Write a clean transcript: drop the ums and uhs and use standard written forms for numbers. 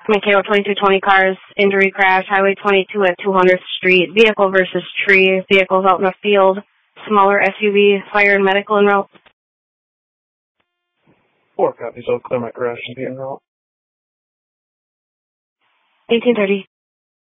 Mikhail 2220 cars, injury crash, Highway 22 at 200th Street. Vehicle versus tree. Vehicles out in the field. Smaller SUV, fire and medical en route. 4 copies. I'll clear my crash and be en route. 1830.